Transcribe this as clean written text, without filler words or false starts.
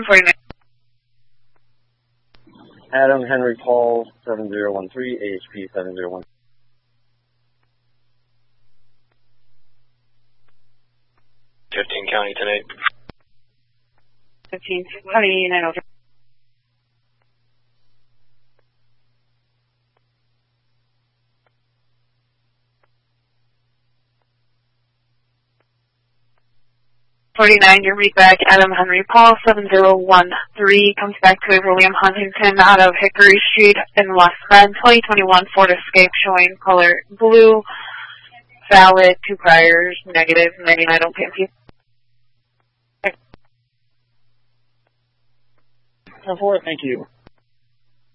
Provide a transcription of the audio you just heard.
749. Adam Henry Paul 7013, AHP 701. County 10-8. 15 County 903. Your read back, Adam Henry Paul 7013 comes back to William Huntington out of Hickory Street in West Bend, 2021 Ford Escape showing color blue, valid, 2 priors, negative, 99 OPMP. 10-4, thank you.